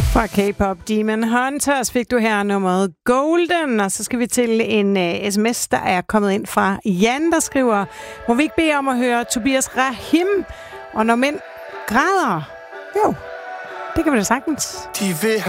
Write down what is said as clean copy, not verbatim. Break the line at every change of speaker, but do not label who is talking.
Fra K-pop Demon Hunters fik du her nummeret Golden, og så skal vi til en sms, der er kommet ind fra Jan, der skriver: må vi ikke bede om at høre Tobias Rahim, og når mænd græder? Jo, det kan vi da sagtens.
De vil